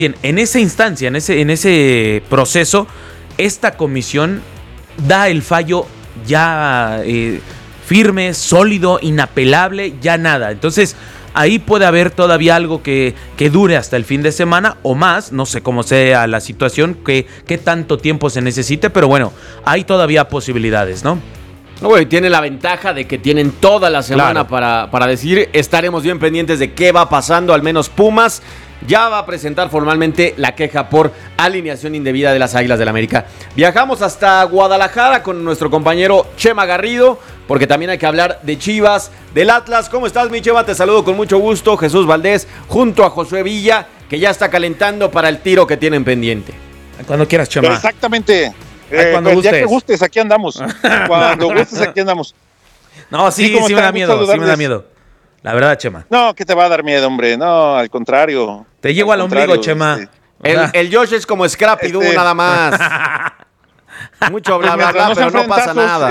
Bien, en esa instancia, en ese proceso, esta comisión da el fallo ya firme, sólido, inapelable, ya nada. Entonces, ahí puede haber todavía algo que dure hasta el fin de semana o más, no sé cómo sea la situación, qué tanto tiempo se necesite, pero bueno, hay todavía posibilidades, ¿no? Bueno, y tiene la ventaja de que tienen toda la semana para decidir. Estaremos bien pendientes de qué va pasando, al menos Pumas ya va a presentar formalmente la queja por alineación indebida de las Águilas del América. Viajamos hasta Guadalajara con nuestro compañero Chema Garrido, porque también hay que hablar de Chivas, del Atlas. ¿Cómo estás, mi Chema? Te saludo con mucho gusto. Jesús Valdés, junto a Josué Villa, que ya está calentando para el tiro que tienen pendiente. Cuando quieras, Chema. Exactamente. Cuando gustes. Ya que gustes, aquí andamos. Cuando gustes, aquí andamos. No, sí me da miedo. La verdad, Chema. No, ¿qué te va a dar miedo, hombre? No, al contrario. Te llego al ombligo, Chema. El Josh es como Scrappy Doo, nada más. Mucho bla, bla, bla, pero no pasa nada.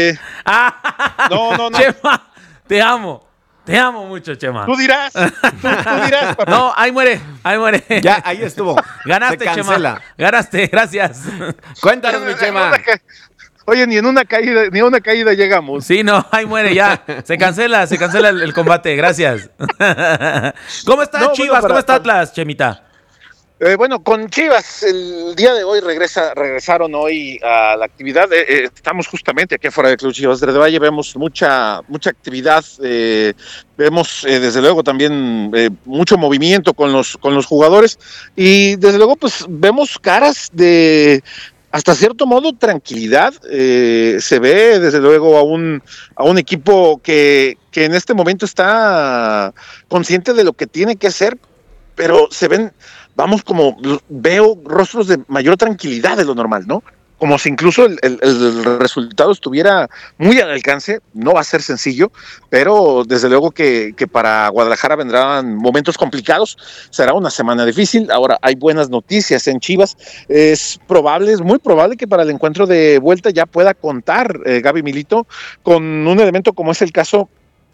No. Chema, te amo mucho, Chema. Tú dirás, papá. No, ahí muere. Ya, ahí estuvo. Ganaste, Chema. Ganaste, gracias. Cuéntanos, mi Chema. Oye, ni una caída llegamos. Sí, no, ahí muere ya. Se cancela el combate, gracias. ¿Cómo está Chivas? ¿Cómo está Atlas, Chemita? Bueno, con Chivas, el día de hoy regresaron hoy a la actividad. Estamos justamente aquí afuera del Club Chivas de Valle, vemos mucha actividad, vemos desde luego también mucho movimiento con los jugadores y desde luego pues vemos caras de hasta cierto modo tranquilidad. Se ve desde luego a un equipo que en este momento está consciente de lo que tiene que hacer, pero se ven, veo rostros de mayor tranquilidad de lo normal, ¿no? Como si incluso el resultado estuviera muy al alcance. No va a ser sencillo, pero desde luego que para Guadalajara vendrán momentos complicados. Será una semana difícil. Ahora hay buenas noticias en Chivas. Es muy probable que para el encuentro de vuelta ya pueda contar Gaby Milito con un elemento como es el caso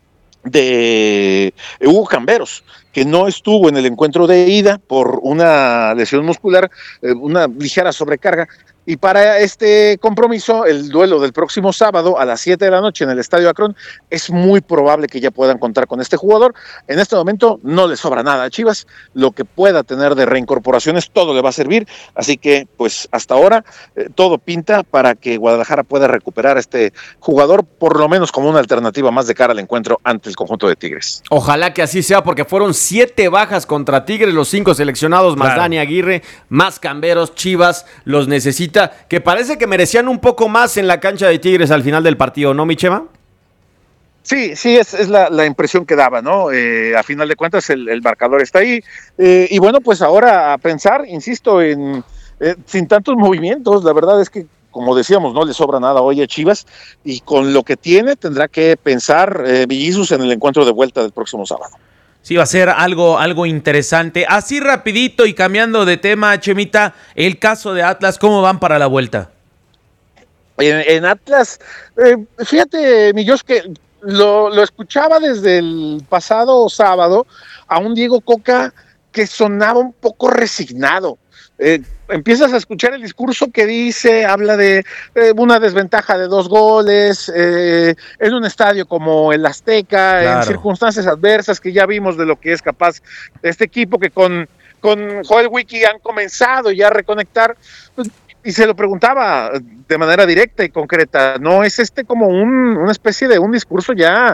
de Hugo Camberos, que no estuvo en el encuentro de ida por una lesión muscular, una ligera sobrecarga. Y para este compromiso, el duelo del próximo sábado a las 7 de la noche en el Estadio Akron, es muy probable que ya puedan contar con este jugador. En este momento no le sobra nada a Chivas, lo que pueda tener de reincorporaciones, todo le va a servir, así que pues hasta ahora todo pinta para que Guadalajara pueda recuperar a este jugador, por lo menos como una alternativa más de cara al encuentro ante el conjunto de Tigres. Ojalá que así sea, porque fueron 7 bajas contra Tigres, los 5 seleccionados, más Dani Aguirre, más Camberos. Chivas los necesita, que parece que merecían un poco más en la cancha de Tigres al final del partido, ¿no, mi Chema? Sí, es la impresión que daba, ¿no? A final de cuentas el marcador está ahí, y bueno, pues ahora a pensar, insisto, sin tantos movimientos. La verdad es que, como decíamos, no le sobra nada hoy a Chivas, y con lo que tiene tendrá que pensar Villizos en el encuentro de vuelta del próximo sábado. Sí, va a ser algo interesante. Así rapidito y cambiando de tema, Chemita, el caso de Atlas, ¿cómo van para la vuelta? En Atlas, fíjate, mi Dios, que lo escuchaba desde el pasado sábado a un Diego Coca que sonaba un poco resignado. Empiezas a escuchar el discurso que dice, habla de una desventaja de 2 goles, en un estadio como el Azteca, claro, en circunstancias adversas, que ya vimos de lo que es capaz este equipo, que con Joel Wiki han comenzado ya a reconectar, y se lo preguntaba de manera directa y concreta, ¿no es como una especie de un discurso ya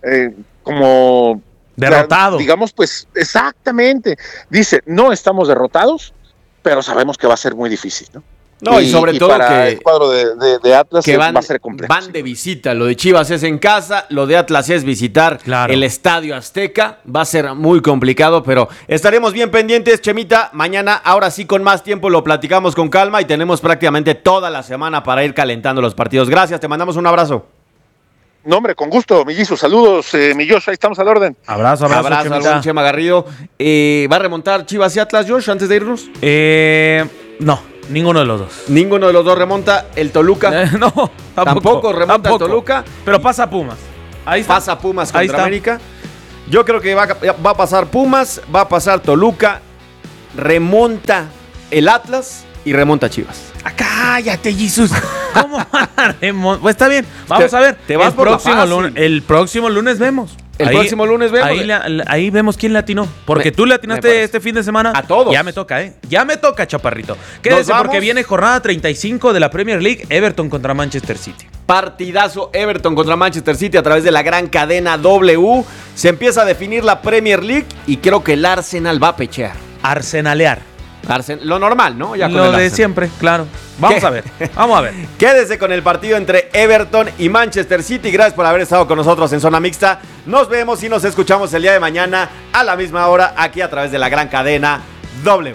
como derrotado? Digamos, pues exactamente, dice, no estamos derrotados, pero sabemos que va a ser muy difícil, ¿no? No, y sobre todo para que el cuadro de Atlas que va a ser complejo. Van de visita, lo de Chivas es en casa, lo de Atlas es visitar el Estadio Azteca, va a ser muy complicado, pero estaremos bien pendientes, Chemita. Mañana, ahora sí, con más tiempo lo platicamos con calma y tenemos prácticamente toda la semana para ir calentando los partidos. Gracias, te mandamos un abrazo. No, hombre, con gusto, Mellizo. Saludos, mi Josh, ahí estamos al orden. Abrazo al buen Chema Garrido. ¿Va a remontar Chivas y Atlas, Josh, antes de irnos? No, ninguno de los dos. ¿Ninguno de los dos remonta? ¿El Toluca? No, tampoco remonta el Toluca. Pero pasa Pumas. Ahí está. Pasa Pumas contra América. Yo creo que va a pasar Pumas, va a pasar Toluca. remonta el Atlas y remonta Chivas. Cállate, Jesús. ¿Cómo van a remontar? Pues está bien, vamos a ver. Te vas por el próximo lunes vemos. Próximo lunes vemos. Ahí vemos quién le atinó. Porque tú le atinaste este fin de semana. A todos. Ya me toca, Ya me toca, chaparrito. Quédese porque viene jornada 35 de la Premier League. Everton contra Manchester City. Partidazo Everton contra Manchester City a través de la gran cadena W. Se empieza a definir la Premier League y creo que el Arsenal va a pechear. Arsenalear. Lo normal, ¿no? Ya con lo de siempre, claro. Vamos a ver. Quédese con el partido entre Everton y Manchester City. Gracias por haber estado con nosotros en Zona Mixta. Nos vemos y nos escuchamos el día de mañana a la misma hora aquí a través de la gran cadena W.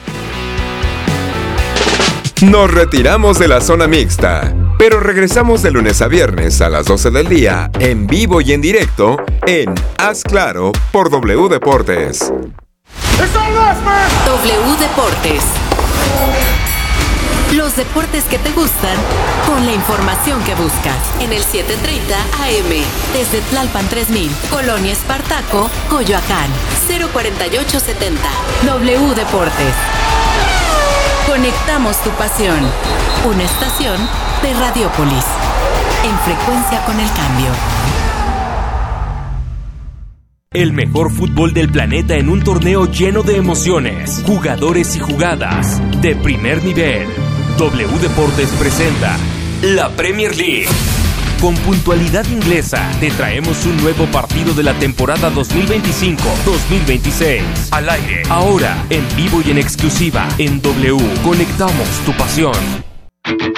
Nos retiramos de la Zona Mixta, pero regresamos de lunes a viernes a las 12 del día en vivo y en directo en Haz Claro por W Deportes. W Deportes. Los deportes que te gustan con la información que buscas. En el 7:30 AM. Desde Tlalpan 3000, Colonia Espartaco, Coyoacán. 04870. W Deportes. Conectamos tu pasión. Una estación de Radiopolis. En frecuencia con el cambio. El mejor fútbol del planeta en un torneo lleno de emociones, jugadores y jugadas de primer nivel. W Deportes presenta la Premier League. Con puntualidad inglesa, te traemos un nuevo partido de la temporada 2025-2026. Al aire, ahora, en vivo y en exclusiva, en W. Conectamos tu pasión.